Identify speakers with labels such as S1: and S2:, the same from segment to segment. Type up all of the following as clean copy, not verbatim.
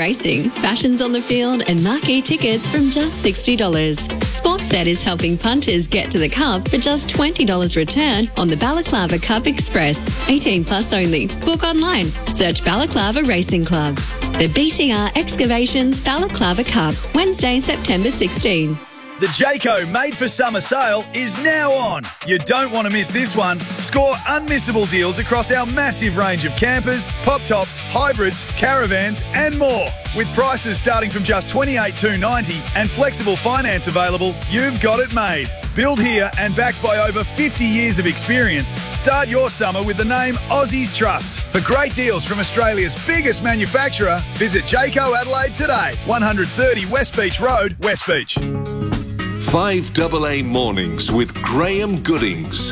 S1: racing, fashions on the field and marquee tickets from just $60. Sportsbet is helping punters get to the cup for just $20 return on the Balaclava Cup Express. 18 plus only. Book online. Search Balaclava Racing Club. The BTR Excavations Balaclava Cup, Wednesday, September 16.
S2: The Jayco Made for Summer sale is now on. You don't want to miss this one. Score unmissable deals across our massive range of campers, pop tops, hybrids, caravans and more. With prices starting from just $28,290 and flexible finance available, you've got it made. Built here and backed by over 50 years of experience, start your summer with the name Aussies Trust. For great deals from Australia's biggest manufacturer, visit Jayco Adelaide today. 130 West Beach Road, West Beach.
S3: 5AA Mornings with Graham Goodings.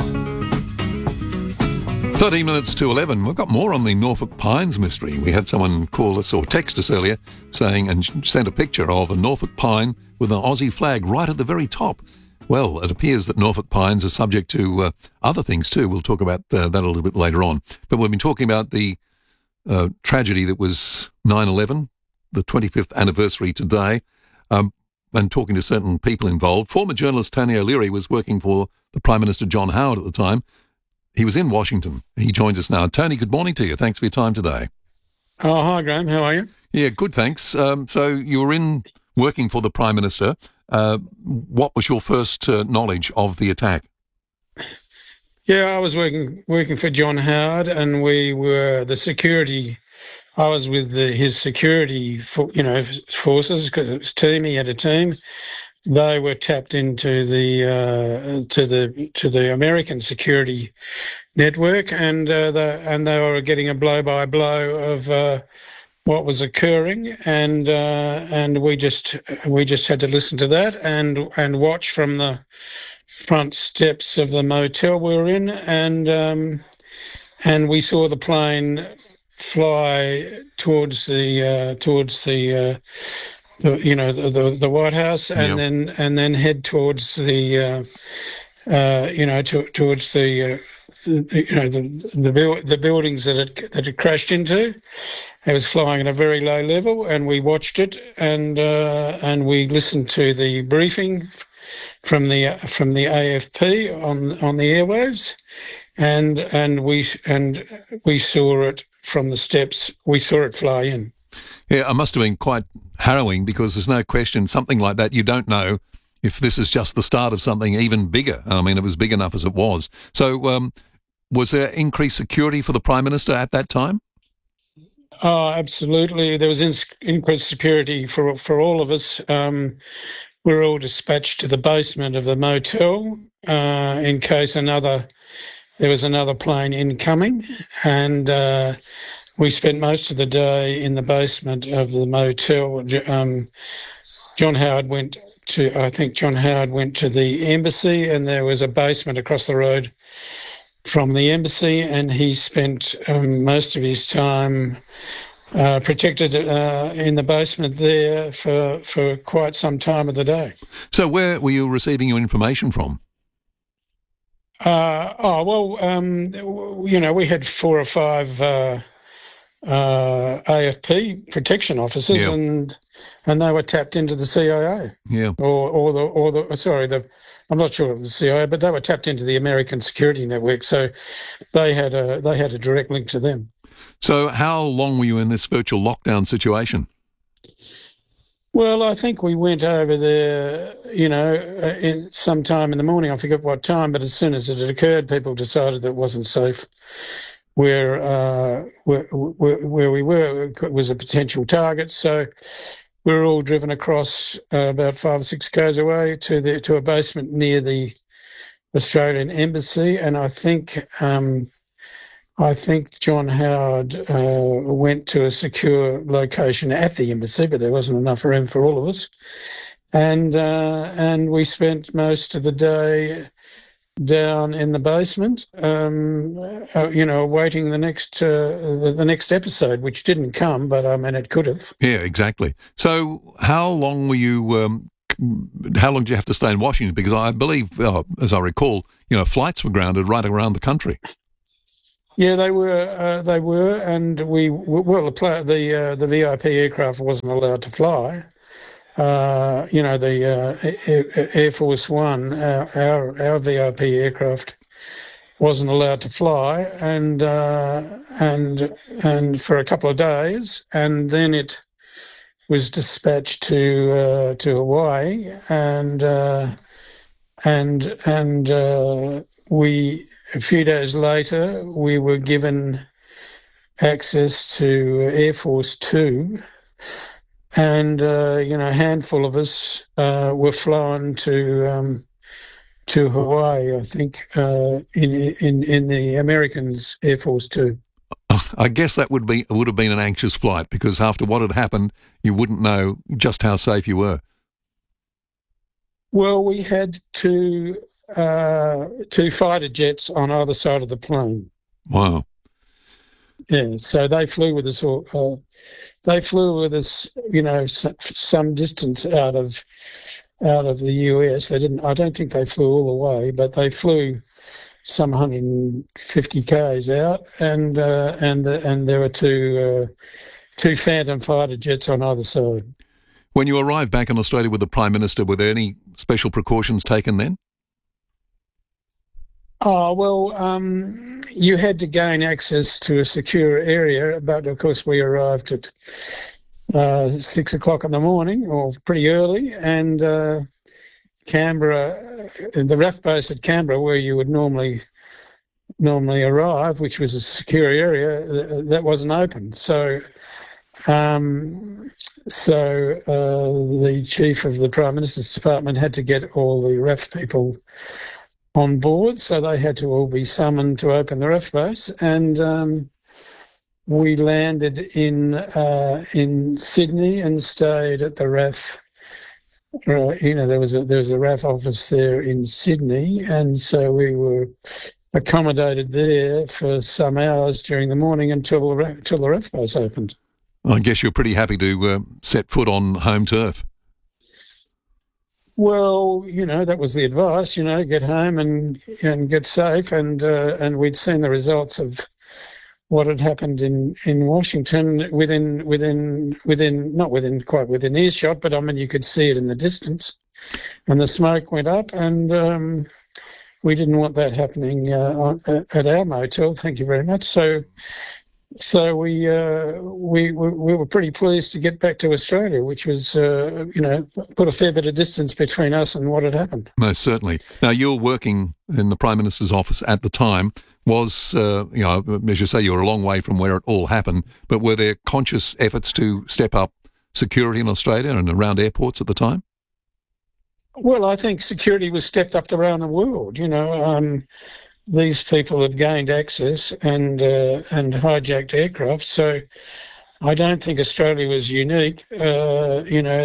S4: 13 minutes to 11. We've got more on the Norfolk Pines mystery. We had someone call us or text us earlier saying and sent a picture of a Norfolk pine with an Aussie flag right at the very top. Well, it appears that Norfolk pines are subject to other things too. We'll talk about that a little bit later on. But we've been talking about the tragedy that was 9/11, the 25th anniversary today, and talking to certain people involved. Former journalist Tony O'Leary was working for the Prime Minister John Howard at the time. He was in Washington. He joins us now. Tony, good morning to you. Thanks for your time today.
S5: Oh, hi, Graham. How are you?
S4: Yeah, good, thanks. So you were in working for the Prime Minister. What was your first knowledge of the attack?
S5: Yeah, I was working for John Howard, and we were the security. I was with his security, forces because it was team. He had a team. They were tapped into the American security network, and they were getting a blow by blow of what was occurring, and we just had to listen to that and watch from the front steps of the motel we were in, and we saw the plane fly towards the White House, and then head towards the towards the buildings that it crashed into. It was flying at a very low level, and we watched it, and we listened to the briefing from the AFP on the airwaves, and we saw it from the steps. We saw it fly in.
S4: Yeah, it must have been quite harrowing, because there's no question something like that, you don't know if this is just the start of something even bigger. I mean, it was big enough as it was. So was there increased security for the Prime Minister at that time?
S5: Oh, absolutely. There was increased security for all of us. We were all dispatched to the basement of the motel in case there was another plane incoming, and we spent most of the day in the basement of the motel. John Howard went to the embassy, and there was a basement across the road from the embassy, and he spent most of his time protected in the basement there for quite some time of the day.
S4: So where were you receiving your information from?
S5: We had 4 or 5 AFP protection officers, and they were tapped into the CIA. Yeah. I'm not sure of the CIA, but they were tapped into the American security network, so they had a direct link to them.
S4: So how long were you in this virtual lockdown situation?
S5: Well, I think we went over there, sometime in the morning. I forget what time, but as soon as it had occurred, people decided that it wasn't safe. Where we were was a potential target, so we were all driven across about 5 or 6 k's away to a basement near the Australian Embassy, and I think John Howard went to a secure location at the embassy, but there wasn't enough room for all of us, and we spent most of the day down in the basement, awaiting the next episode, which didn't come, but I mean, it could have.
S4: Yeah, exactly. So how long were you, how long did you have to stay in Washington? Because I believe, as I recall, flights were grounded right around the country.
S5: Yeah, they were, and the VIP aircraft wasn't allowed to fly. The Air Force One, our VIP aircraft, wasn't allowed to fly, and for a couple of days, and then it was dispatched to Hawaii, and we a few days later we were given access to Air Force Two, and a handful of us were flown to Hawaii, I think, in the Americans Air Force Two.
S4: I guess that would have been an anxious flight, because after what had happened, you wouldn't know just how safe you were.
S5: Well, we had two fighter jets on either side of the plane.
S4: Wow.
S5: Yeah, so they flew with us. Some distance out of the US. They didn't. I don't think they flew all the way, but they flew some 150 k's out, and there were two Phantom fighter jets on either side.
S4: When you arrived back in Australia with the Prime Minister, were there any special precautions taken then?
S5: Oh, well, you had to gain access to a secure area, but of course we arrived at 6 o'clock in the morning, or pretty early, and Canberra, the RAF base at Canberra, where you would normally arrive, which was a secure area, that wasn't open. So the chief of the Prime Minister's Department had to get all the RAF people on board, so they had to all be summoned to open the RAF base, and we landed in Sydney and stayed at the RAF. There was a RAF office there in Sydney, and so we were accommodated there for some hours during the morning until the RAF base opened.
S4: I guess you're pretty happy to set foot on home turf.
S5: Well, that was the advice. Get home and get safe, and we'd seen the results of what had happened in Washington not quite within earshot, but I mean you could see it in the distance, and the smoke went up, and we didn't want that happening at our motel. Thank you very much. So we were pretty pleased to get back to Australia, which was put a fair bit of distance between us and what had happened.
S4: Most certainly. Now, you were working in the Prime Minister's office at the time. Was as you say, you were a long way from where it all happened. But were there conscious efforts to step up security in Australia and around airports at the time?
S5: Well, I think security was stepped up around the world. These people had gained access and hijacked aircraft, so I don't think Australia was unique. There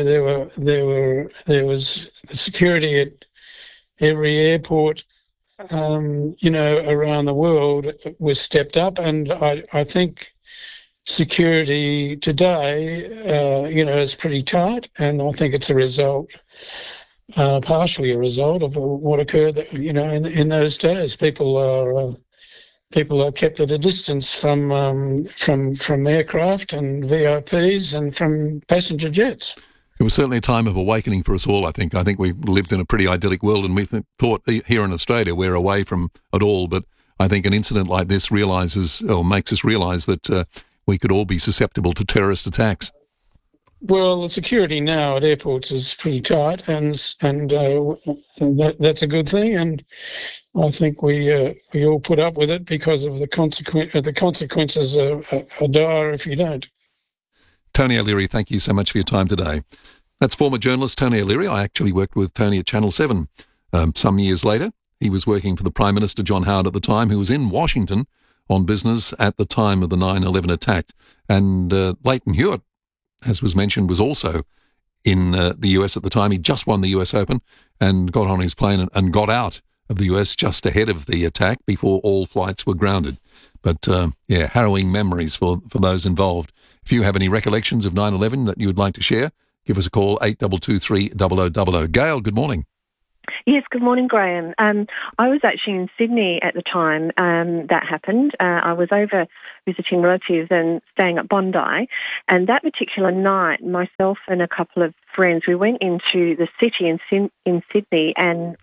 S5: was security at every airport, around the world was stepped up, and I think security today, is pretty tight, and I think it's a result. Partially a result of what occurred, in those days. People are kept at a distance from aircraft and VIPs and from passenger jets.
S4: It was certainly a time of awakening for us all, I think. I think we lived in a pretty idyllic world, and we thought here in Australia we're away from it all. But I think an incident like this makes us realise that we could all be susceptible to terrorist attacks.
S5: Well, the security now at airports is pretty tight, and that's a good thing. And I think we all put up with it because of the consequences are dire if you don't.
S4: Tony O'Leary, thank you so much for your time today. That's former journalist Tony O'Leary. I actually worked with Tony at Channel 7 some years later. He was working for the Prime Minister, John Howard, at the time, who was in Washington on business at the time of the 9/11 attack. And Leighton Hewitt, as was mentioned, was also in the US at the time. He just won the US Open and got on his plane and got out of the US just ahead of the attack before all flights were grounded. But, harrowing memories for those involved. If you have any recollections of 9/11 that you would like to share, give us a call, 8223 0000. Gail, good morning.
S6: Yes, good morning, Graham. I was actually in Sydney at the time that happened. I was over visiting relatives and staying at Bondi. And that particular night, myself and a couple of friends, we went into the city in Sydney, and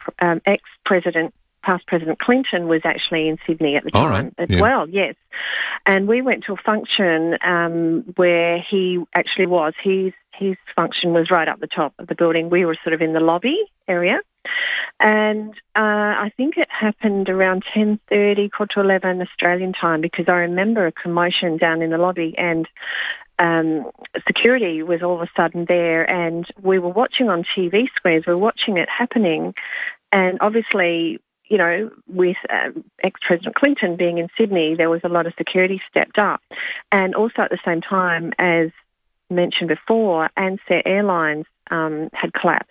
S6: past President Clinton was actually in Sydney at the time as well, yes. And we went to a function where he actually was. His function was right up the top of the building. We were sort of in the lobby area. And I think it happened around 10:30, 11 Australian time, because I remember a commotion down in the lobby, and security was all of a sudden there, and we were watching on TV screens. We were watching it happening, and obviously, you know, with ex-President Clinton being in Sydney, there was a lot of security stepped up. And also at the same time, as mentioned before, Ansett Airlines had collapsed.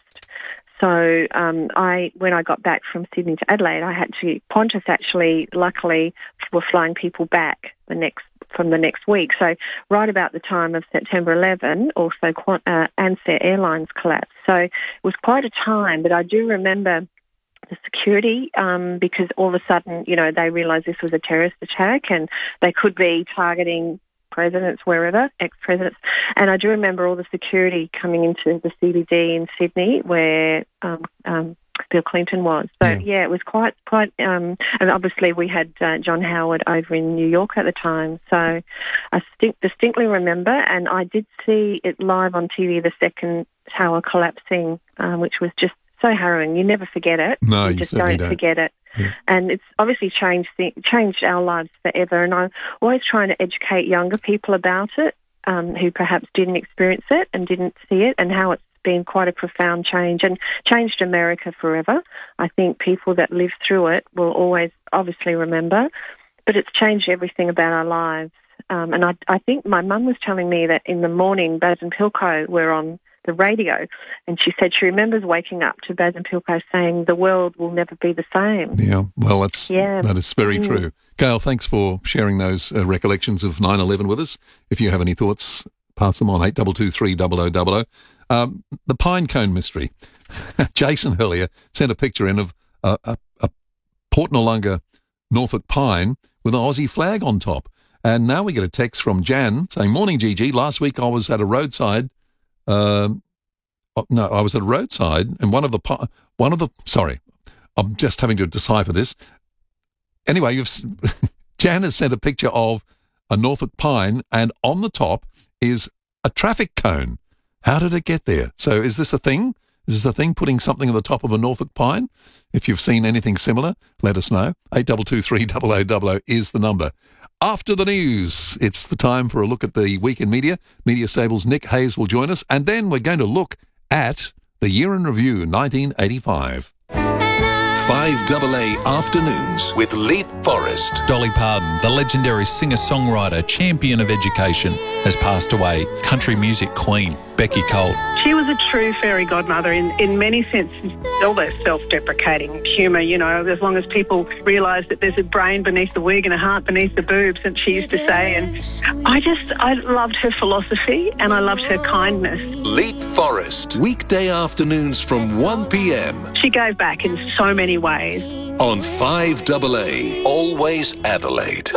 S6: So when I got back from Sydney to Adelaide, I had to, Qantas actually, luckily, were flying people back from the next week. So right about the time of September 11, also Ansett Airlines collapsed. So it was quite a time, but I do remember the security because all of a sudden, you know, they realised this was a terrorist attack and they could be targeting presidents wherever, ex-presidents. And I do remember all the security coming into the CBD in Sydney where Bill Clinton was. So, it was quite and obviously we had John Howard over in New York at the time. So I distinctly remember, and I did see it live on TV, the second tower collapsing, which was just so harrowing. You never forget it.
S4: No,
S6: you just don't forget it.
S4: Yeah.
S6: And it's obviously changed our lives forever. And I'm always trying to educate younger people about it, who perhaps didn't experience it and didn't see it, and how it's been quite a profound change and changed America forever. I think people that live through it will always obviously remember, but it's changed everything about our lives. And I think my mum was telling me that in the morning, Baz and Pilko were on the radio, and she said she remembers waking up to Baz and Pilko saying the world will never be the same.
S4: Yeah, well, that is very true. Gail, thanks for sharing those recollections of 9/11 with us. If you have any thoughts, pass them on, 8223 0000. The pine cone mystery. Jason earlier sent a picture in of a Port Noarlunga Norfolk pine with an Aussie flag on top. And now we get a text from Jan saying, "Morning, Gigi. Last week I was at a roadside. I was at a roadside, and sorry, I'm just having to decipher this. Anyway, Jan has sent a picture of a Norfolk pine, and on the top is a traffic cone. How did it get there? So is this a thing? Is this a thing, putting something on the top of a Norfolk pine? If you've seen anything similar, let us know. 8223 0000 is the number. After the news, it's the time for a look at the week in media. Media Stable's Nick Hayes will join us, and then we're going to look at the year in review, 1985.
S3: 5AA Afternoons with Leith Forrest.
S7: Dolly Parton, the legendary singer-songwriter, champion of education, has passed away. Country music queen, Becky Colt.
S8: She was a true fairy godmother in many senses. All their self-deprecating humour, you know, as long as people realise that there's a brain beneath the wig and a heart beneath the boobs, and she used to say. And I loved her philosophy and I loved her kindness.
S3: Leith Forrest, weekday afternoons from 1 p.m.
S8: She gave back in so many ways.
S3: On 5AA, always Adelaide.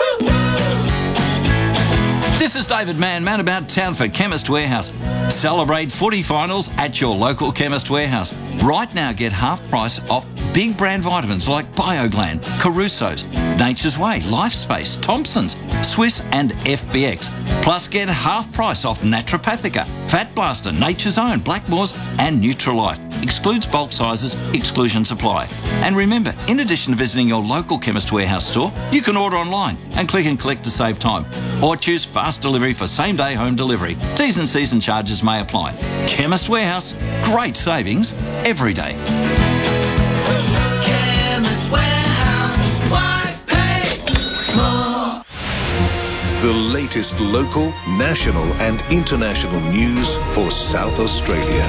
S9: This is David Mann about town for Chemist Warehouse. Celebrate footy finals at your local Chemist Warehouse. Right now, get half price off big brand vitamins like BioGland, Caruso's, Nature's Way, LifeSpace, Thompson's, Swiss and FBX. Plus, get half price off Naturopathica, Fat Blaster, Nature's Own, Blackmores and Nutrilife. Excludes bulk sizes, exclusions apply. And remember, in addition to visiting your local Chemist Warehouse store, you can order online and click and collect to save time. Or choose fast delivery for same-day home delivery. T's and C's and charges may apply. Chemist Warehouse, great savings every day.
S10: Chemist Warehouse, why pay more?
S3: The latest local, national and international news for South Australia.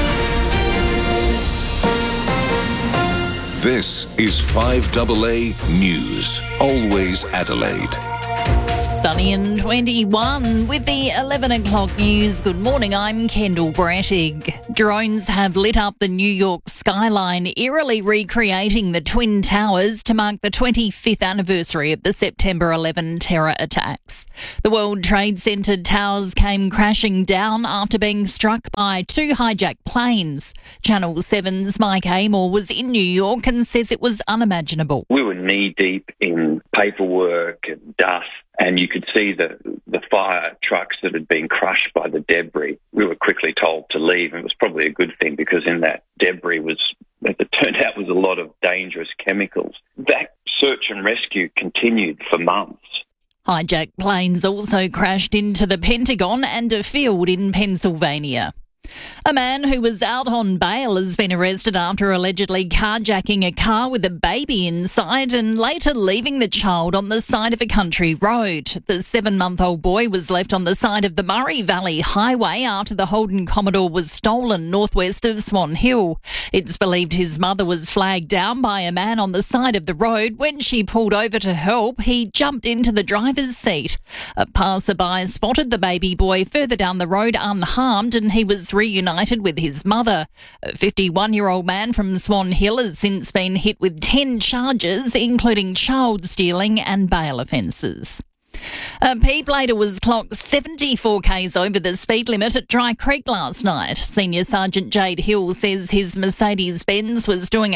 S3: This is 5AA News, always Adelaide.
S11: Sunny and 21 with the 11 o'clock news. Good morning, I'm Kendall Brattig. Drones have lit up the New York sky skyline, eerily recreating the Twin Towers to mark the 25th anniversary of the September 11 terror attacks. The World Trade Center towers came crashing down after being struck by 2 hijacked planes. Channel 7's Mike Amor was in New York and says it was unimaginable.
S12: We were knee-deep in paperwork and dust, and you could see the fire trucks that had been crushed by the debris. We were quickly told to leave, and it was probably a good thing because in that debris as it turned out, was a lot of dangerous chemicals. That search and rescue continued for months.
S11: Hijacked planes also crashed into the Pentagon and a field in Pennsylvania. A man who was out on bail has been arrested after allegedly carjacking a car with a baby inside and later leaving the child on the side of a country road. The 7-month-old boy was left on the side of the Murray Valley Highway after the Holden Commodore was stolen northwest of Swan Hill. It's believed his mother was flagged down by a man on the side of the road. When she pulled over to help, he jumped into the driver's seat. A passerby spotted the baby boy further down the road unharmed, and he was reunited with his mother. A 51-year-old man from Swan Hill has since been hit with 10 charges, including child stealing and bail offences. A P-plater was clocked 74 k's over the speed limit at Dry Creek last night. Senior Sergeant Jade Hill says his Mercedes-Benz was doing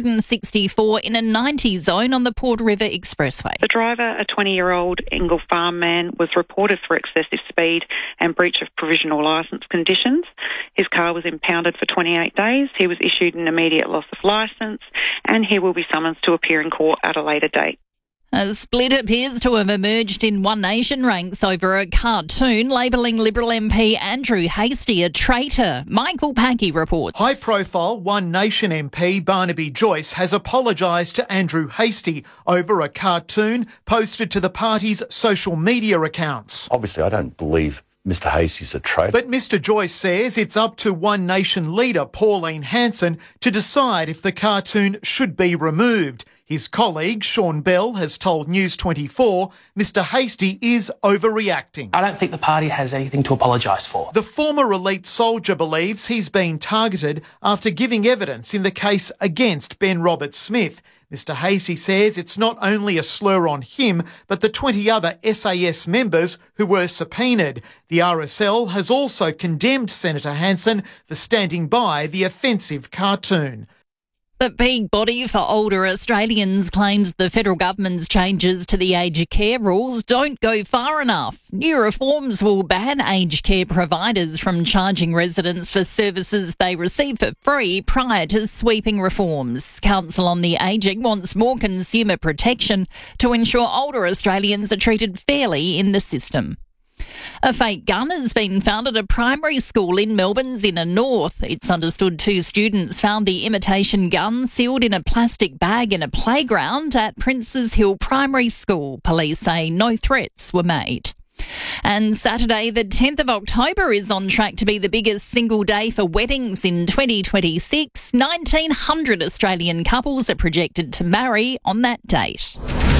S11: 164 in a 90 zone on the Port River Expressway.
S13: The driver, a 20-year-old Engle Farm man, was reported for excessive speed and breach of provisional licence conditions. His car was impounded for 28 days. He was issued an immediate loss of licence, and he will be summoned to appear in court at a later date.
S11: A split appears to have emerged in One Nation ranks over a cartoon labelling Liberal MP Andrew Hastie a traitor. Michael Packey reports.
S14: High-profile One Nation MP Barnaby Joyce has apologised to Andrew Hastie over a cartoon posted to the party's social media accounts.
S15: Obviously, I don't believe Mr Hastie's a traitor.
S14: But Mr Joyce says it's up to One Nation leader Pauline Hanson to decide if the cartoon should be removed. His colleague, Sean Bell, has told News 24 Mr Hastie is overreacting.
S16: I don't think the party has anything to apologise for.
S14: The former elite soldier believes he's been targeted after giving evidence in the case against Ben Roberts-Smith. Mr Hastie says it's not only a slur on him, but the 20 other SAS members who were subpoenaed. The RSL has also condemned Senator Hanson for standing by the offensive cartoon.
S11: The peak body for older Australians claims the federal government's changes to the aged care rules don't go far enough. New reforms will ban aged care providers from charging residents for services they receive for free prior to sweeping reforms. Council on the Ageing wants more consumer protection to ensure older Australians are treated fairly in the system. A fake gun has been found at a primary school in Melbourne's inner north. It's understood 2 students found the imitation gun sealed in a plastic bag in a playground at Princes Hill Primary School. Police say no threats were made. And Saturday, the 10th of October, is on track to be the biggest single day for weddings in 2026. 1,900 Australian couples are projected to marry on that date.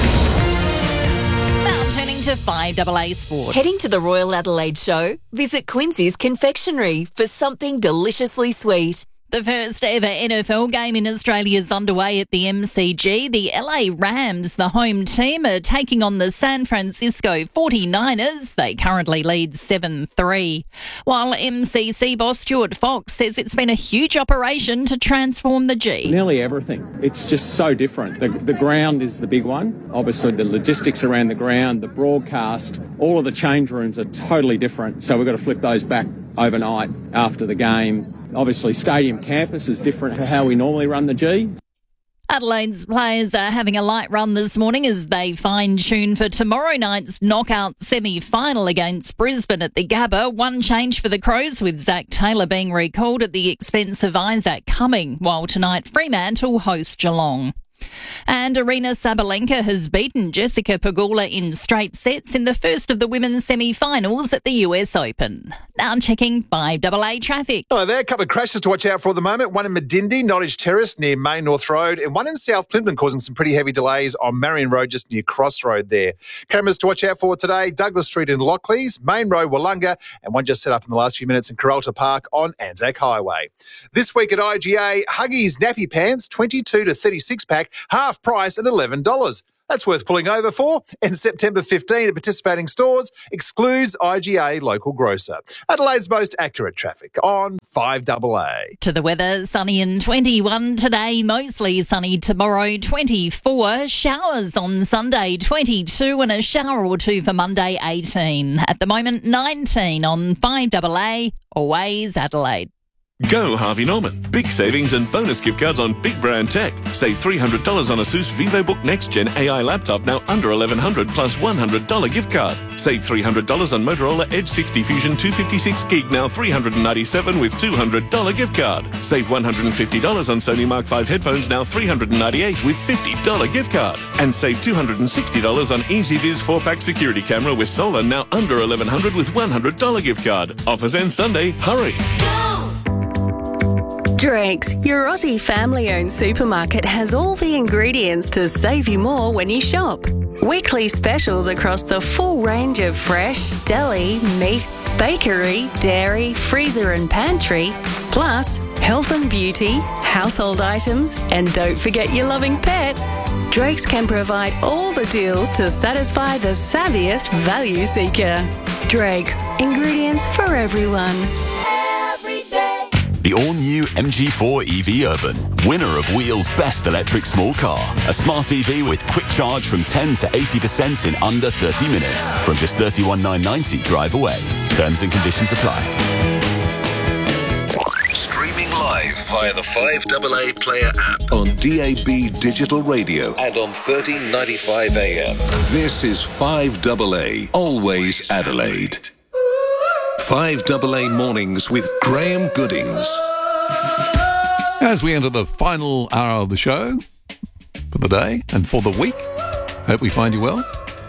S11: Turning to 5AA Sport.
S17: Heading to the Royal Adelaide Show? Visit Quincy's Confectionery for something deliciously sweet.
S11: The first ever NFL game in Australia is underway at the MCG. The LA Rams, the home team, are taking on the San Francisco 49ers. They currently lead 7-3. While MCC boss Stuart Fox says it's been a huge operation to transform the G.
S18: Nearly everything. It's just so different. The ground is the big one. Obviously the logistics around the ground, the broadcast, all of the change rooms are totally different. So we've got to flip those back overnight after the game. Obviously, Stadium Campus is different to how we normally run the G.
S11: Adelaide's players are having a light run this morning as they fine-tune for tomorrow night's knockout semi-final against Brisbane at the Gabba. One change for the Crows, with Zach Taylor being recalled at the expense of Isaac Cumming, while tonight Fremantle host Geelong. And Aryna Sabalenka has beaten Jessica Pegula in straight sets in the first of the women's semi-finals at the US Open. Now checking 5AA traffic.
S19: Oh, there are a couple of crashes to watch out for at the moment. One in Medindi, Norwich Terrace near Main North Road, and one in South Plympton causing some pretty heavy delays on Marion Road just near Crossroad there. Cameras to watch out for today, Douglas Street in Lockleys, Main Road Wollonga, and one just set up in the last few minutes in Coralta Park on Anzac Highway. This week at IGA, Huggies Nappy Pants, 22 to 36 pack, half price at $11. That's worth pulling over for. And September 15 at participating stores excludes IGA local grocer. Adelaide's most accurate traffic on 5AA.
S11: To the weather, sunny and 21 today, mostly sunny tomorrow, 24. Showers on Sunday, 22, and a shower or two for Monday, 18. At the moment, 19 on 5AA, always Adelaide.
S20: Go Harvey Norman. Big savings and bonus gift cards on big brand tech. Save $300 on Asus VivoBook Next Gen AI laptop, now under $1,100 plus $100 gift card. Save $300 on Motorola Edge 60 Fusion 256 gig, now $397 with $200 gift card. Save $150 on Sony Mark 5 headphones, now $398 with $50 gift card. And save $260 on EasyViz 4-pack security camera with solar, now under $1,100 with $100 gift card. Offers end Sunday. Hurry.
S21: Drake's, your Aussie family-owned supermarket, has all the ingredients to save you more when you shop. Weekly specials across the full range of fresh, deli, meat, bakery, dairy, freezer and pantry, plus health and beauty, household items, and don't forget your loving pet. Drake's can provide all the deals to satisfy the savviest value seeker. Drake's, ingredients for everyone.
S22: The all-new MG4 EV Urban, winner of Wheel's Best Electric Small Car. A smart EV with quick charge from 10 to 80% in under 30 minutes. From just $31,990 drive away. Terms and conditions apply.
S3: Streaming live via the 5AA Player app on DAB Digital Radio and on 1395 AM. This is 5AA, always Adelaide. 5AA Mornings with Graham Goodings.
S4: As we enter the final hour of the show for the day and for the week, hope we find you well.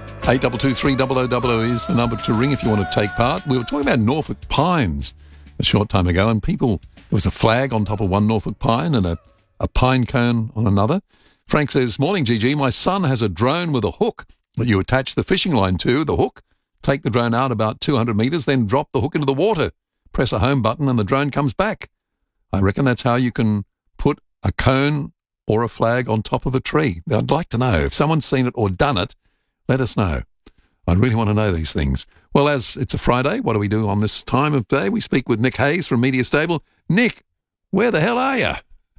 S4: 8223 is the number to ring if you want to take part. We were talking about Norfolk pines a short time ago, and there was a flag on top of one Norfolk pine and a pine cone on another. Frank says, morning GG, my son has a drone with a hook that you attach the fishing line to, the hook. Take the drone out about 200 metres, then drop the hook into the water. Press a home button and the drone comes back. I reckon that's how you can put a cone or a flag on top of a tree. I'd like to know. If someone's seen it or done it, let us know. I really want to know these things. Well, as it's a Friday, what do we do on this time of day? We speak with Nick Hayes from Media Stable. Nick, where the hell are you?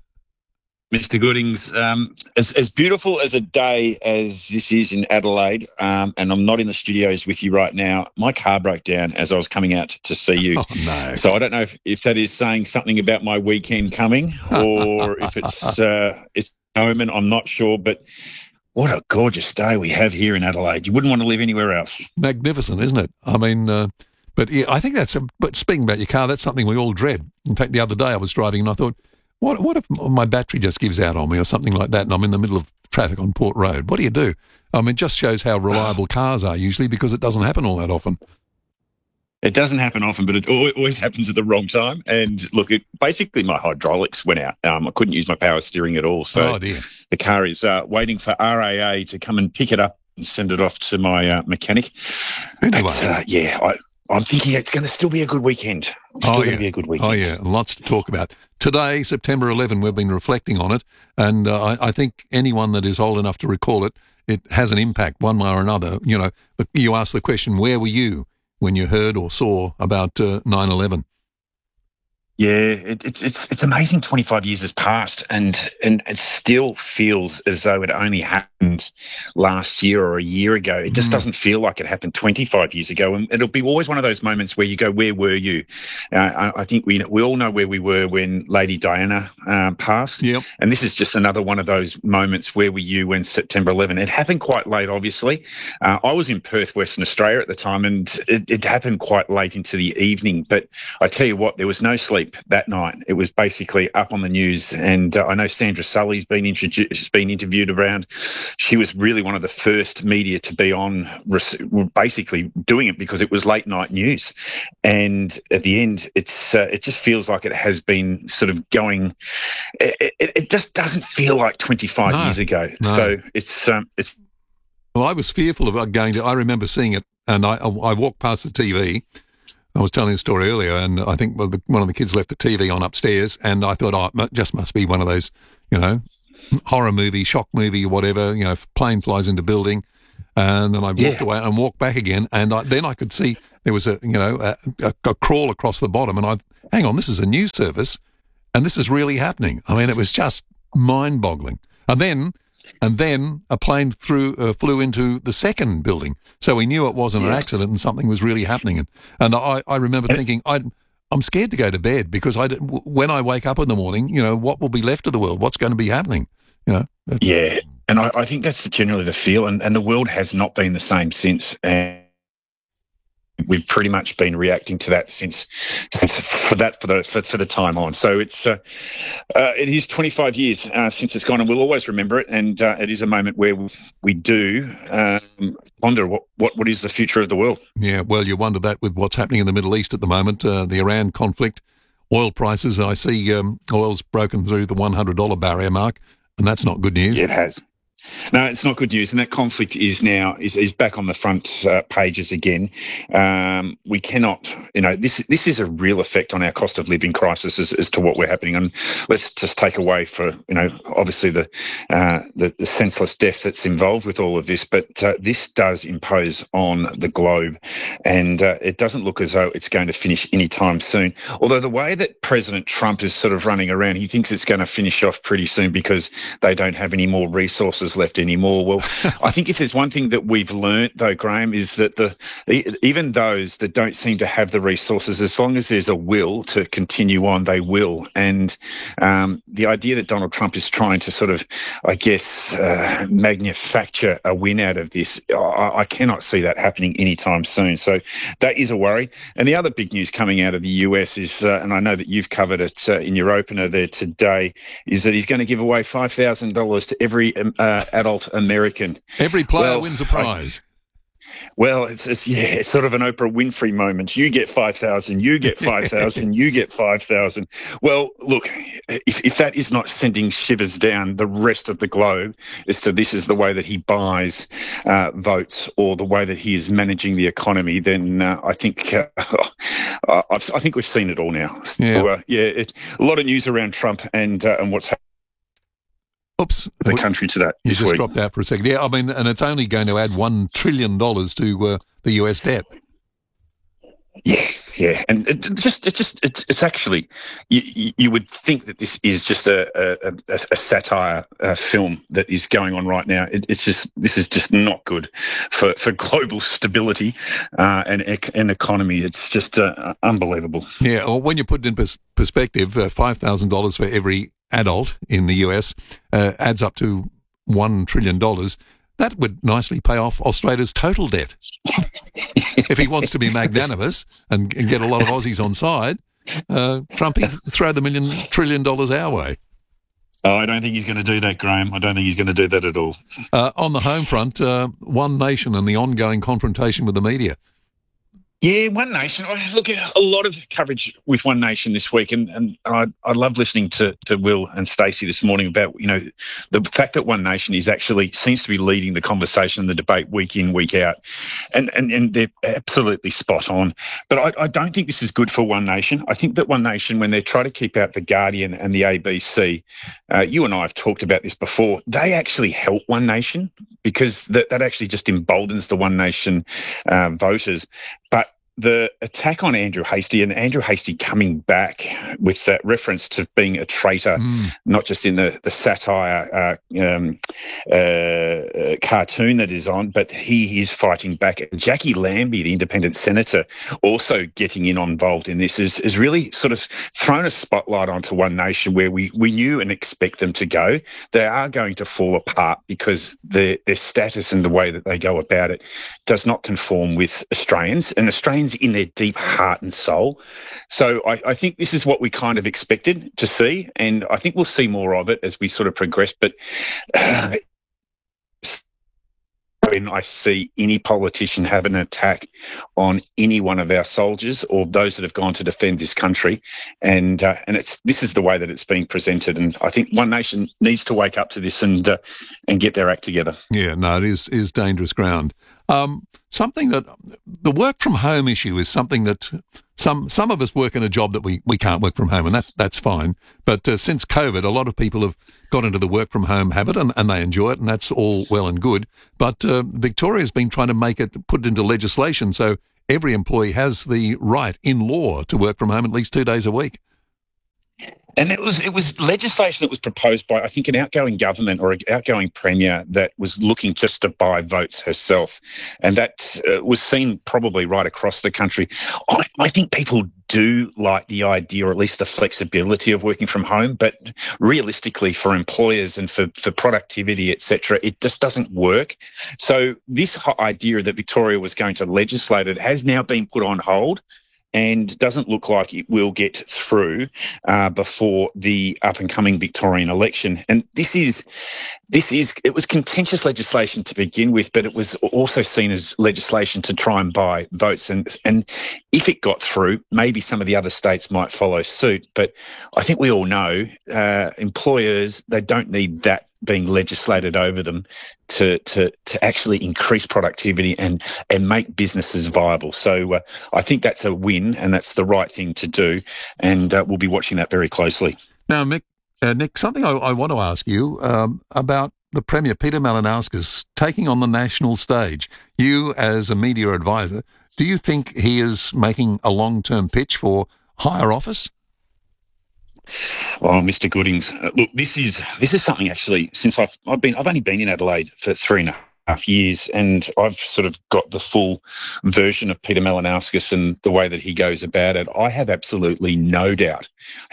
S23: Mr. Goodings, as beautiful as a day as this is in Adelaide, and I'm not in the studios with you right now, my car broke down as I was coming out to see you.
S4: Oh, no.
S23: So I don't know if that is saying something about my weekend coming or if it's omen, I'm not sure, but what a gorgeous day we have here in Adelaide. You wouldn't want to live anywhere else.
S4: Magnificent, isn't it? I mean, but yeah, I think but speaking about your car, that's something we all dread. In fact, the other day I was driving and I thought, What if my battery just gives out on me or something like that and I'm in the middle of traffic on Port Road? What do you do? I mean, it just shows how reliable cars are usually because it doesn't happen all that often.
S23: It doesn't happen often, but it always happens at the wrong time. And look, basically my hydraulics went out. I couldn't use my power steering at all. So the car is waiting for RAA to come and pick it up and send it off to my mechanic.
S4: Anyway.
S23: But, I'm thinking it's going to still be a good weekend. Going to be a good weekend.
S4: Oh, yeah, lots to talk about. Today, September 11, we've been reflecting on it, and I think anyone that is old enough to recall it, it has an impact one way or another. You know, you ask the question, where were you when you heard or saw about 9/11?
S23: Yeah, it's amazing 25 years has passed and it still feels as though it only happened last year or a year ago. It just doesn't feel like it happened 25 years ago. And it'll be always one of those moments where you go, where were you? I think we all know where we were when Lady Diana passed.
S4: Yep.
S23: And this is just another one of those moments, where were you when September 11? It happened quite late, obviously. I was in Perth, Western Australia at the time, and it happened quite late into the evening. But I tell you what, there was no sleep sleep that night. It was basically up on the news, and I know Sandra Sully's been interviewed around. She was really one of the first media to be on, basically doing it because it was late night news. And at the end, it just feels like it has been sort of going. It just doesn't feel like 25 years ago. No. So it's.
S4: Well, I was fearful of going to. I remember seeing it, and I walked past the TV. I was telling the story earlier, and I think one of the kids left the TV on upstairs, and I thought, it just must be one of those, horror movie, shock movie, whatever. Plane flies into building, and then I walked away and walked back again, and then I could see there was a crawl across the bottom, and hang on, this is a news service, and this is really happening. I mean, it was just mind-boggling, and then a plane flew into the second building. So we knew it wasn't an accident and something was really happening. And I remember thinking, I'm scared to go to bed because when I wake up in the morning, what will be left of the world? What's going to be happening?
S23: Yeah, and I think that's generally the feel. And the world has not been the same since. And we've pretty much been reacting to that since for the time on. So it is 25 years since it's gone, and we'll always remember it. And it is a moment where we do wonder what is the future of the world. Yeah, well, you wonder that with what's happening in the Middle East at the moment, the Iran conflict, oil prices. I see oil's broken through the $100 barrier mark, and that's not good news. Yeah, it has. No, it's not good news, and that conflict is now back on the front pages again. We cannot, this is a real effect on our cost of living crisis as to what we're happening. And let's just take away for obviously the senseless death that's involved with all of this, but this does impose on the globe, and it doesn't look as though it's going to finish anytime soon. Although the way that President Trump is sort of running around, he thinks it's going to finish off pretty soon because they don't have any more resources left anymore. Well, I think if there's one thing that we've learnt, though, Graham, is that even those that don't seem to have the resources, as long as there's a will to continue on, they will. And the idea that Donald Trump is trying to sort of, I guess, manufacture a win out of this, I cannot see that happening anytime soon. So that is a worry. And the other big news coming out of the US is, and I know that you've covered it in your opener there today, is that he's going to give away $5,000 to every adult American. Every player wins a prize. It's sort of an Oprah Winfrey moment. You get 5,000, you get 5,000, you get 5,000. Well, look, if that is not sending shivers down the rest of the globe as to this is the way that he buys votes or the way that he is managing the economy, then I think I think we've seen it all now. So, a lot of news around Trump and what's happening. Oops. The country to that. You just dropped out for a second. Yeah, I mean, and it's only going to add $1 trillion to the US debt. Yeah, and it's actually you would think that this is just a satire film that is going on right now. This is just not good for global stability and economy. It's just unbelievable. Yeah, well, when you put it in perspective, $5,000 for every adult in the US adds up to $1 trillion. That would nicely pay off Australia's total debt. If he wants to be magnanimous and get a lot of Aussies on side, Trumpy, throw the $1 trillion our way. Oh, I don't think he's going to do that, Graham. I don't think he's going to do that at all. On the home front, One Nation and the ongoing confrontation with the media. Yeah, One Nation. I look at a lot of coverage with One Nation this week, and I love listening to Will and Stacey this morning about the fact that One Nation is actually seems to be leading the conversation and the debate week in, week out, and they're absolutely spot on. But I don't think this is good for One Nation. I think that One Nation, when they try to keep out the Guardian and the ABC, you and I have talked about this before. They actually help One Nation because that actually just emboldens the One Nation voters, but the attack on Andrew Hastie and Andrew Hastie coming back with that reference to being a traitor, not just in the satire cartoon that is on, but he is fighting back. Jackie Lambie, the independent senator, also getting involved in this, is really sort of thrown a spotlight onto One Nation where we knew and expect them to go. They are going to fall apart because their status and the way that they go about it does not conform with Australians, and Australians fans in their deep heart and soul. So I think this is what we kind of expected to see, and I think we'll see more of it as we sort of progress. But when I see any politician have an attack on any one of our soldiers or those that have gone to defend this country, and this is the way that it's being presented, and I think One Nation needs to wake up to this and get their act together.
S4: Yeah, no, it is dangerous ground. Something that the work from home issue is something that some of us work in a job that we can't work from home, and that's fine. But since COVID, a lot of people have got into the work from home habit, and they enjoy it, and that's all well and good. But Victoria's been trying to put it into legislation so every employee has the right in law to work from home at least 2 days a week.
S23: And it was legislation that was proposed by, I think, an outgoing government or an outgoing premier that was looking just to buy votes herself. And that was seen probably right across the country. I think people do like the idea, or at least the flexibility of working from home, but realistically for employers and for productivity, etc., it just doesn't work. So this idea that Victoria was going to legislate it has now been put on hold, and doesn't look like it will get through before the up-and-coming Victorian election. And it was contentious legislation to begin with, but it was also seen as legislation to try and buy votes. And if it got through, maybe some of the other states might follow suit. But I think we all know employers, they don't need that being legislated over them to actually increase productivity and make businesses viable. So I think that's a win, and that's the right thing to do, and we'll be watching that very closely.
S4: Now, Nick, something I want to ask you about the Premier, Peter Malinauskas, taking on the national stage. You, as a media advisor, do you think he is making a long-term pitch for higher office?
S23: Oh, Mr. Goodings, look, this is something actually. Since I've only been in Adelaide for 3.5 years, and I've sort of got the full version of Peter Malinauskas and the way that he goes about it. I have absolutely no doubt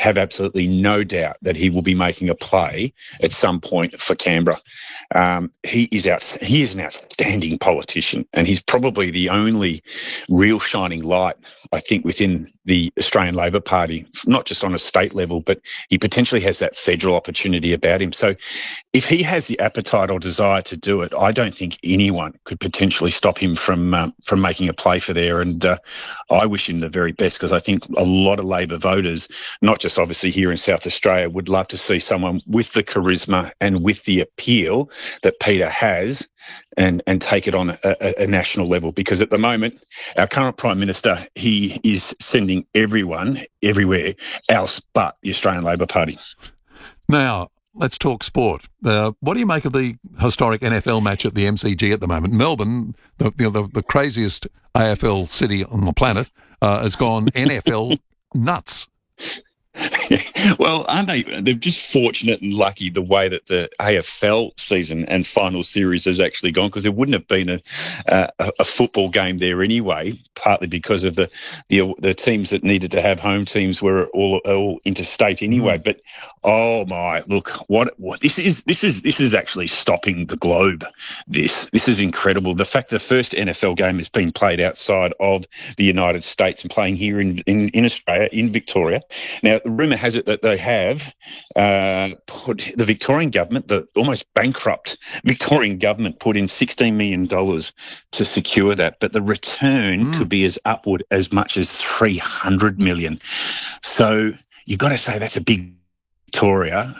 S23: that he will be making a play at some point for Canberra. He is an outstanding politician, and he's probably the only real shining light, I think, within the Australian Labor Party, not just on a state level, but he potentially has that federal opportunity about him. So if he has the appetite or desire to do it, I don't think anyone could potentially stop him from making a play for there. And I wish him the very best, because I think a lot of Labor voters, not just obviously here in South Australia, would love to see someone with the charisma and with the appeal that Peter has, and take it on a national level. Because at the moment, our current Prime Minister, he is sending everyone everywhere else but the Australian Labor Party.
S4: Now, let's talk sport. What do you make of the historic NFL match at the MCG at the moment? Melbourne, the craziest AFL city on the planet, has gone NFL nuts.
S23: Well, aren't they? They're just fortunate and lucky the way that the AFL season and final series has actually gone, because there wouldn't have been a football game there anyway, partly because of the teams that needed to have home teams were all interstate anyway. But oh my, look, what this is actually stopping the globe. This is incredible. The fact that the first NFL game has been played outside of the United States and playing here in Australia, in Victoria. Now, the rumour has it that they have put the Victorian government, the almost bankrupt Victorian government, put in $16 million to secure that, but the return could be as upward as much as $300 million. So you've got to say that's a big Victoria.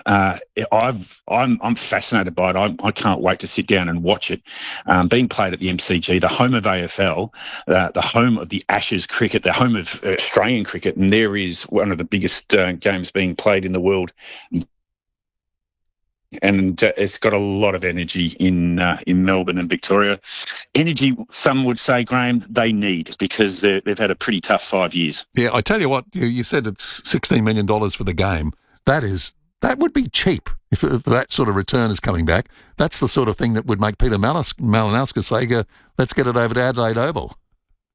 S23: I'm fascinated by it. I can't wait to sit down and watch it. Being played at the MCG, the home of AFL, the home of the Ashes cricket, the home of Australian cricket, and there is one of the biggest games being played in the world. And it's got a lot of energy in Melbourne and Victoria. Energy, some would say, Graham, they need, because they've had a pretty tough 5 years.
S4: Yeah, I tell you what, you said it's $16 million for the game. That would be cheap if that sort of return is coming back. That's the sort of thing that would make Peter Malinauskas say, let's get it over to Adelaide Oval.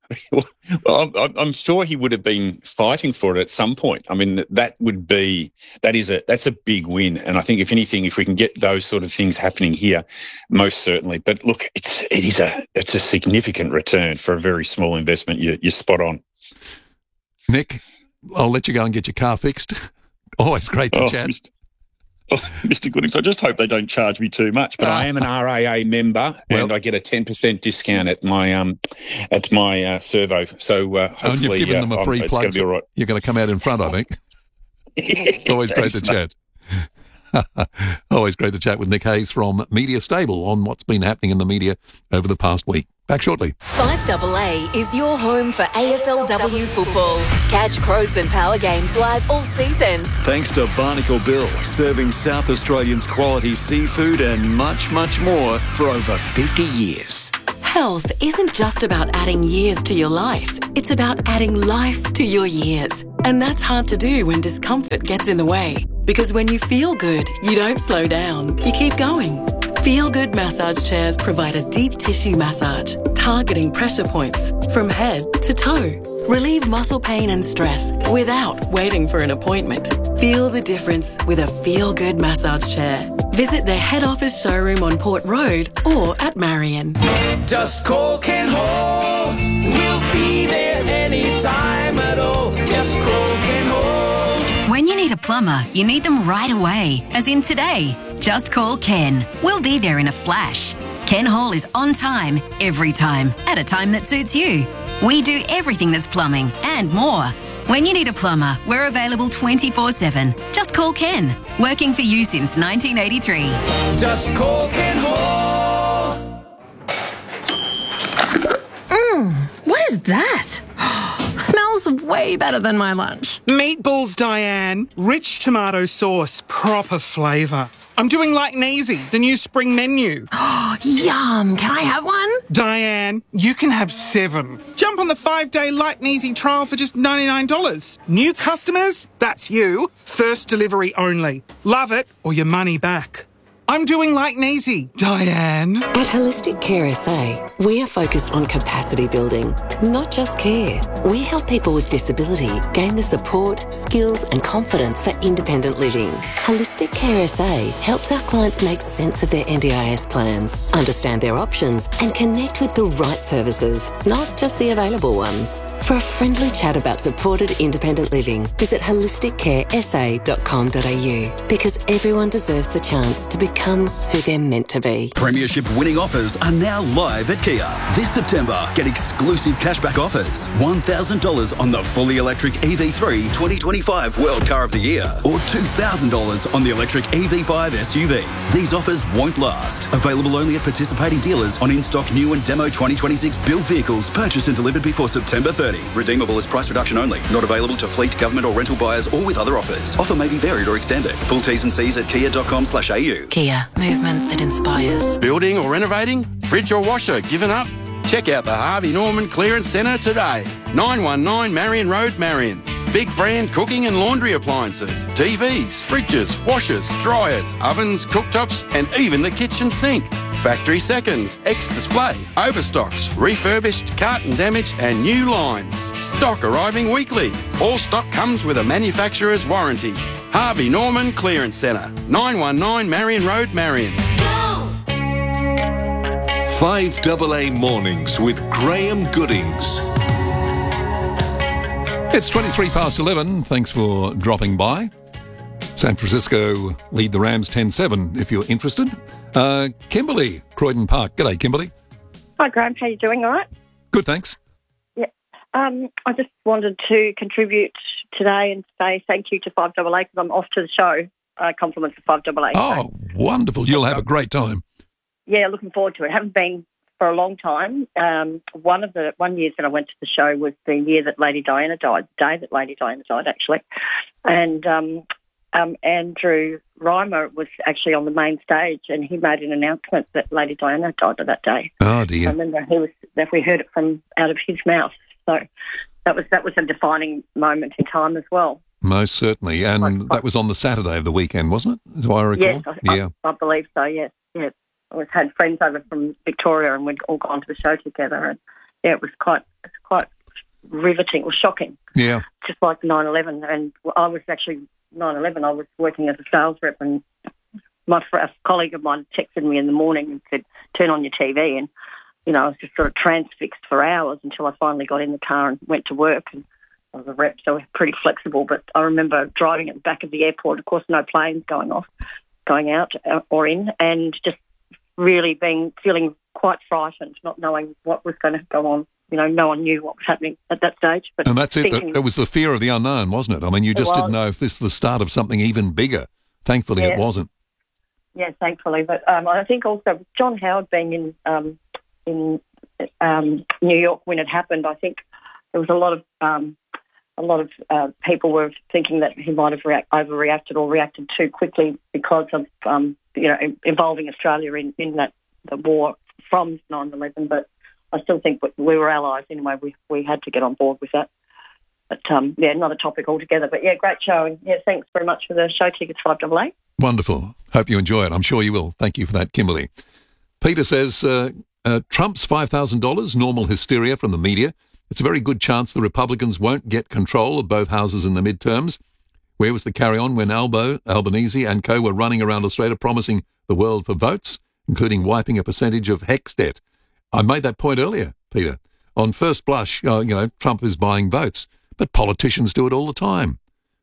S23: Well, I'm sure he would have been fighting for it at some point. I mean, that's a big win, and I think if anything, if we can get those sort of things happening here, most certainly. But look, it's a significant return for a very small investment. You're spot on,
S4: Nick. I'll let you go and get your car fixed. Always great to chat.
S23: Mr. Goodings, I just hope they don't charge me too much, but I am an RAA member and I get a 10% discount at my servo. So hopefully
S4: you've given them a free
S23: it's
S4: plug.
S23: going to be all right.
S4: You're going to come out in front, I think. Always great to chat. Always great to chat with Nick Hayes from Media Stable on what's been happening in the media over the past week. Back shortly.
S17: 5AA is your home for AFLW football. Catch Crows and Power games live all season.
S1: Thanks to Barnacle Bill, serving South Australians quality seafood and much, much more for over 50 years.
S2: Health isn't just about adding years to your life. It's about adding life to your years. And that's hard to do when discomfort gets in the way. Because when you feel good, you don't slow down. You keep going. Feel Good massage chairs provide a deep tissue massage, targeting pressure points from head to toe. Relieve muscle pain and stress without waiting for an appointment. Feel the difference with a Feel Good massage chair. Visit their head office showroom on Port Road or at Marion.
S10: Just call Ken Hall. We'll be there anytime at all. Just call Ken Hall.
S5: When you need a plumber, you need them right away, as in today. Just call Ken. We'll be there in a flash. Ken Hall is on time, every time, at a time that suits you. We do everything that's plumbing and more. When you need a plumber, we're available 24/7. Just call Ken. Working for you since 1983.
S10: Just call Ken Hall.
S24: What is that? Smells way better than my lunch.
S25: Meatballs, Diane. Rich tomato sauce, proper flavour. I'm doing like Neasy, the new spring menu.
S24: Yum! Can I have one?
S25: Diane, you can have 7. Jump on the 5-day Like Neasy trial for just $99. New customers? That's you. First delivery only. Love it or your money back. I'm doing like Neasy, Diane.
S2: At Holistic Care SA, we are focused on capacity building, not just care. We help people with disability gain the support, skills and confidence for independent living. Holistic Care SA helps our clients make sense of their NDIS plans, understand their options and connect with the right services, not just the available ones. For a friendly chat about supported independent living, visit holisticcaresa.com.au because everyone deserves the chance to become who they're meant to be.
S26: Premiership winning offers are now live at Kia. This September, get exclusive cashback offers. $1,000 on the fully electric EV3 2025 World Car of the Year or $2,000 on the electric EV5 SUV. These offers won't last. Available only at participating dealers on in-stock new and demo 2026 built vehicles purchased and delivered before September 30. Redeemable as price reduction only. Not available to fleet, government or rental buyers or with other offers. Offer may be varied or extended. Full T's and C's at kia.com/au.
S2: Kia, movement that inspires.
S27: Building or renovating? Fridge or washer given up? Check out the Harvey Norman Clearance Centre today. 919 Marion Road, Marion. Big brand cooking and laundry appliances, TVs, fridges, washers, dryers, ovens, cooktops and even the kitchen sink. Factory seconds, ex-display, overstocks, refurbished, carton damage and new lines. Stock arriving weekly. All stock comes with a manufacturer's warranty. Harvey Norman Clearance Centre, 919 Marion Road, Marion.
S3: 5AA Mornings with Graham Goodings.
S4: It's 23 past 11. Thanks for dropping by. San Francisco lead the Rams 10-7 if you're interested. Kimberly, Croydon Park. G'day, Kimberly.
S28: Hi, Graham. How you doing? All right?
S4: Good, thanks.
S28: Yeah. I just wanted to contribute today and say thank you to 5AA because I'm off to the show. Compliments to 5AA.
S4: Oh, wonderful. You'll have a great time.
S28: Yeah, looking forward to it. Haven't been for a long time. One year that I went to the show was the year that Lady Diana died, the day that Lady Diana died, actually. And Andrew Reimer was actually on the main stage and he made an announcement that Lady Diana died that day.
S4: Oh, dear.
S28: I remember we heard it from out of his mouth. So that was a defining moment in time as well.
S4: Most certainly. And that was on the Saturday of the weekend, wasn't it? Do I recall?
S28: Yes, I believe so, yes. I had friends over from Victoria and we'd all gone to the show together and yeah, it was quite riveting or shocking.
S4: Yeah.
S28: Just like 9/11. And I was actually, 9/11, I was working as a sales rep, and a colleague of mine texted me in the morning and said, turn on your TV. And, you know, I was just sort of transfixed for hours until I finally got in the car and went to work. And I was a rep, so pretty flexible. But I remember driving at the back of the airport, of course, no planes going out or in, and just really feeling quite frightened, not knowing what was going to go on. You know, no one knew what was happening at that stage. But
S4: and that's it. That was the fear of the unknown, wasn't it? I mean, you just didn't know if this was the start of something even bigger. Thankfully, it wasn't.
S28: Yeah, thankfully. But I think also John Howard being in New York when it happened, I think there was a lot of people were thinking that he might have overreacted or reacted too quickly because of involving Australia in the war from 9/11. But I still think we were allies anyway. We had to get on board with that. But another topic altogether. But great show. And thanks very much for the show tickets, 5AA.
S4: Wonderful. Hope you enjoy it. I'm sure you will. Thank you for that, Kimberly. Peter says Trump's $5,000, normal hysteria from the media. It's a very good chance the Republicans won't get control of both houses in the midterms. Where was the carry-on when Albanese and co were running around Australia promising the world for votes, including wiping a percentage of HECS debt? I made that point earlier, Peter. On first blush, Trump is buying votes, but politicians do it all the time.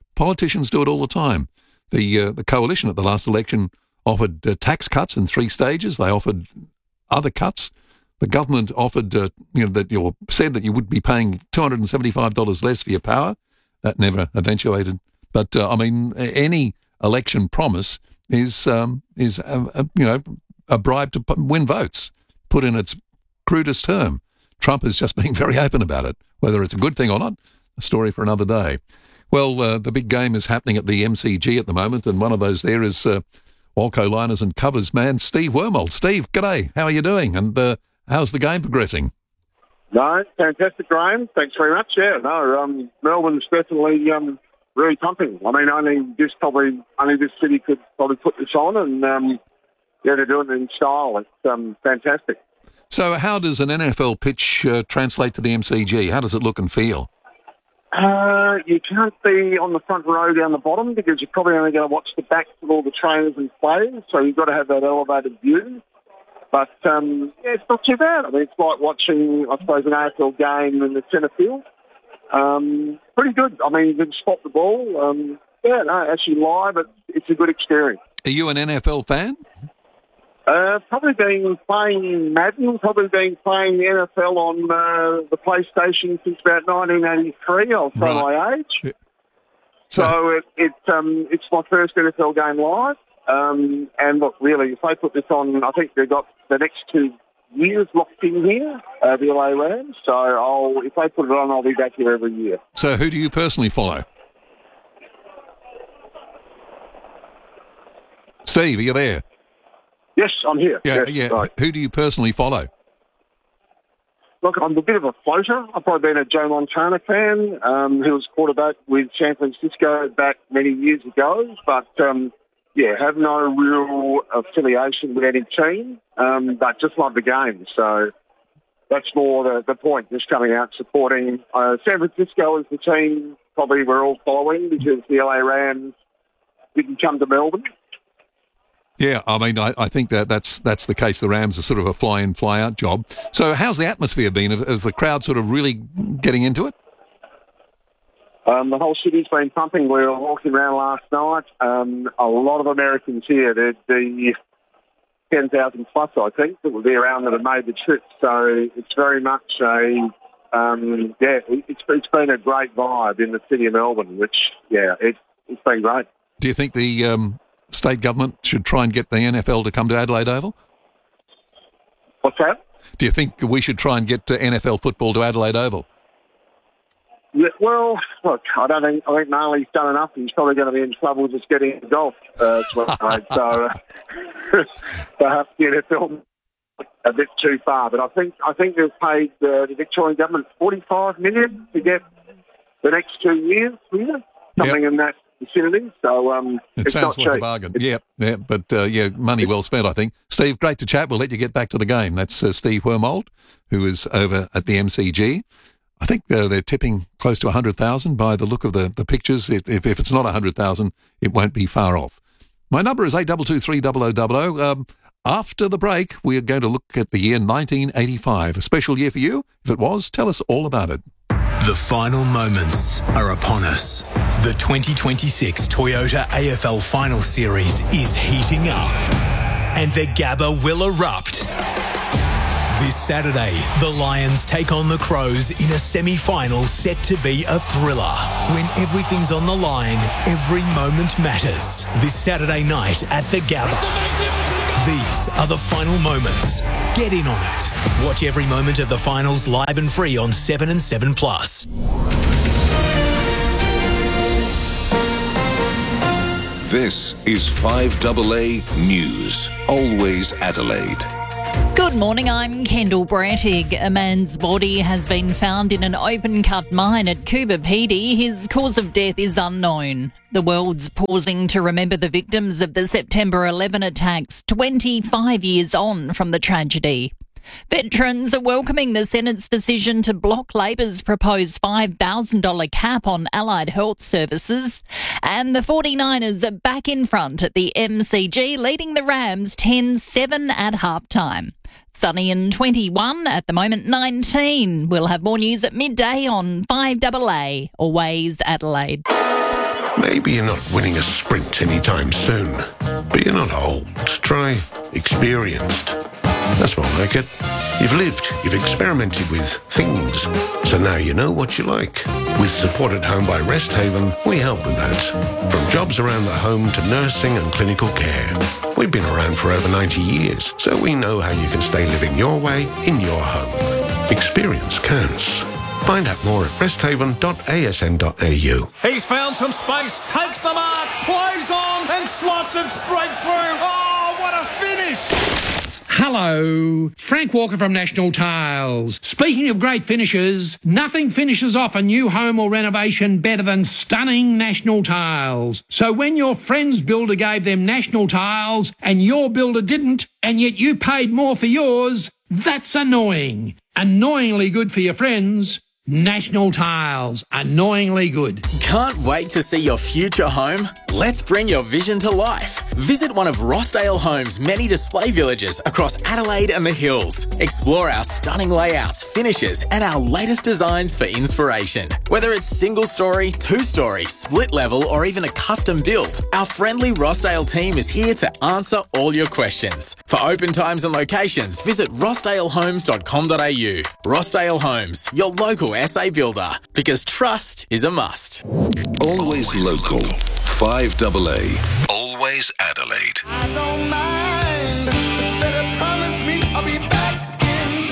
S4: The coalition at the last election offered tax cuts in 3 stages. They offered other cuts. The government offered, said that you would be paying $275 less for your power. That never eventuated. But any election promise is a bribe to win votes. Put in its crudest term. Trump is just being very open about it. Whether it's a good thing or not, a story for another day. Well, the big game is happening at the MCG at the moment, and one of those there is Walco Liners and Covers man, Steve Wormold. Steve, g'day. How are you doing? And how's the game progressing?
S6: No, fantastic, Graham. Thanks very much. Yeah, no, Melbourne's definitely really pumping. I mean, only this city could probably put this on, and they're doing it in style. It's fantastic.
S4: So how does an NFL pitch translate to the MCG? How does it look and feel?
S6: You can't be on the front row down the bottom because you're probably only going to watch the backs of all the trainers and players, so you've got to have that elevated view. But, it's not too bad. I mean, it's like watching, I suppose, an AFL game in the centre field. Pretty good. I mean, you can spot the ball. Actually live, it's a good experience.
S4: Are you an NFL fan?
S6: Probably been playing Madden, probably been playing the NFL on the PlayStation since about 1983. I'll say my age. Yeah. So it's my first NFL game live. And look, really, if they put this on, I think they've got the next 2 years locked in here, the LA Rams. So if they put it on, I'll be back here every year.
S4: So who do you personally follow? Steve, are you there?
S6: Yes, I'm here.
S4: Yeah.
S6: Right.
S4: Who do you personally follow?
S6: Look, I'm a bit of a floater. I've probably been a Joe Montana fan, who was quarterback with San Francisco back many years ago, but have no real affiliation with any team, but just love the game. So that's more the point, just coming out supporting. San Francisco is the team probably we're all following because the LA Rams didn't come to Melbourne.
S4: Yeah, I mean, I think that's the case. The Rams are sort of a fly-in, fly-out job. So how's the atmosphere been? Is the crowd sort of really getting into it?
S6: The whole city's been pumping. We were walking around last night. A lot of Americans here. There'd be 10,000 plus, I think, that will be around that have made the trip. So it's very much it's been a great vibe in the city of Melbourne, which, it's been great.
S4: Do you think the state government should try and get the NFL to come to Adelaide Oval?
S6: What's that?
S4: Do you think we should try and get NFL football to Adelaide Oval?
S6: Yeah, well, look, I think Marley's done enough. He's probably going to be in trouble just getting into golf. So perhaps the NFL a bit too far. But I think they've paid the Victorian government $45 million to get the next 2 years here, something in that vicinity. So
S4: it sounds like a bargain. But money well spent, I think. Steve, great to chat. We'll let you get back to the game. That's Steve Wormold, who is over at the MCG. I think they're tipping close to 100,000 by the look of the pictures. If it's not 100,000, it won't be far off. My number is 82230000. After the break, we are going to look at the year 1985. A special year for you? If it was, tell us all about it.
S7: The final moments are upon us. The 2026 Toyota AFL Final Series is heating up, and the Gabba will erupt. This Saturday, the Lions take on the Crows in a semi-final set to be a thriller. When everything's on the line, every moment matters. This Saturday night at the Gabba. These are the final moments. Get in on it. Watch every moment of the finals live and free on 7 and 7+.
S3: This is 5AA News. Always Adelaide.
S11: Good morning, I'm Kendall Brattig. A man's body has been found in an open-cut mine at Coober Pedy. His cause of death is unknown. The world's pausing to remember the victims of the September 11 attacks, 25 years on from the tragedy. Veterans are welcoming the Senate's decision to block Labor's proposed $5,000 cap on allied health services. And the 49ers are back in front at the MCG, leading the Rams 10-7 at halftime. Sunny and 21, at the moment 19. We'll have more news at midday on 5AA, Always Adelaide.
S8: Maybe you're not winning a sprint anytime soon, but you're not old. Try experienced. That's more like it. You've lived, you've experimented with things, so now you know what you like. With Support at Home by Rest Haven, we help with that. From jobs around the home to nursing and clinical care. We've been around for over 90 years, so we know how you can stay living your way in your home. Experience counts. Find out more at resthaven.asn.au.
S9: He's found some space, takes the mark, plays on and slots it straight through. Oh, what a finish!
S12: Hello, Frank Walker from National Tiles. Speaking of great finishes, nothing finishes off a new home or renovation better than stunning National Tiles. So when your friend's builder gave them National Tiles and your builder didn't, and yet you paid more for yours, that's annoying. Annoyingly good for your friends. National Tiles, annoyingly good.
S13: Can't wait to see your future home? Let's bring your vision to life. Visit one of Rossdale Homes' many display villages across Adelaide and the Hills. Explore our stunning layouts, finishes, and our latest designs for inspiration. Whether it's single story, two-story, split level, or even a custom build, our friendly Rossdale team is here to answer all your questions. For open times and locations, visit rossdalehomes.com.au. Rossdale Homes, your local SA builder, because trust is a must.
S3: Always local. 5AA. Always Adelaide.
S10: I don't mind. It's better promise me I'll be back in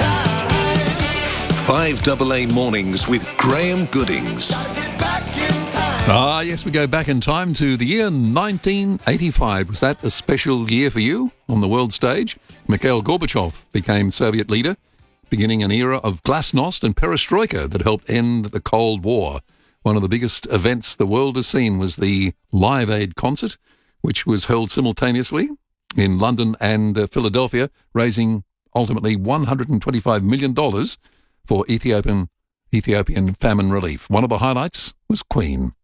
S10: time.
S3: 5AA Mornings with Graham Goodings.
S4: Ah, yes, we go back in time to the year 1985. Was that a special year for you on the world stage? Mikhail Gorbachev became Soviet leader, beginning an era of glasnost and perestroika that helped end the Cold War. One of the biggest events the world has seen was the Live Aid concert, which was held simultaneously in London and Philadelphia, raising ultimately $125 million for Ethiopian famine relief. One of the highlights was Queen.